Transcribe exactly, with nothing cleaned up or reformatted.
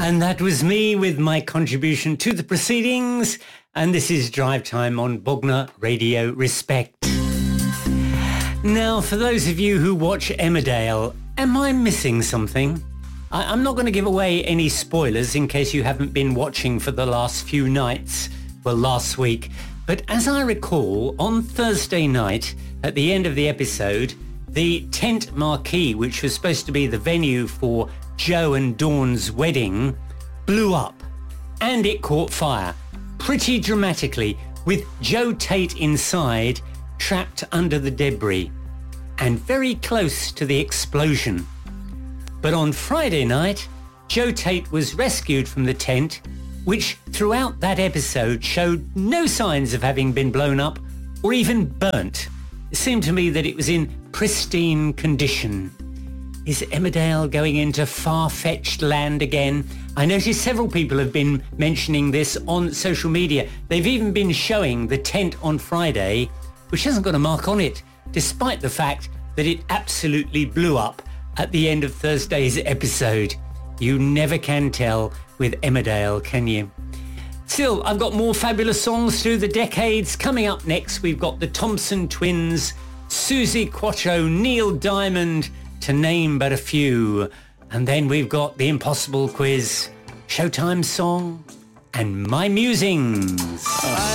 And that was me with my contribution to the proceedings. And this is Drive Time on Bognor Radio Respect. Now, for those of you who watch Emmerdale, am I missing something? I- I'm not going to give away any spoilers in case you haven't been watching for the last few nights, well, last week. But as I recall, on Thursday night, at the end of the episode, the tent marquee, which was supposed to be the venue for Joe and Dawn's wedding, blew up and it caught fire pretty dramatically, with Joe Tate inside, trapped under the debris and very close to the explosion. But on Friday night, Joe Tate was rescued from the tent, which throughout that episode showed no signs of having been blown up or even burnt. It seemed to me that it was in pristine condition. Is Emmerdale going into far-fetched land again? I noticed several people have been mentioning this on social media. They've even been showing the tent on Friday, which hasn't got a mark on it, despite the fact that it absolutely blew up at the end of Thursday's episode. You never can tell with Emmerdale, can you? Still, I've got more fabulous songs through the decades. Coming up next, we've got the Thompson Twins, Susie Quatro, Neil Diamond, to name but a few. And then we've got the Impossible Quiz, Showtime Song, and My Musings.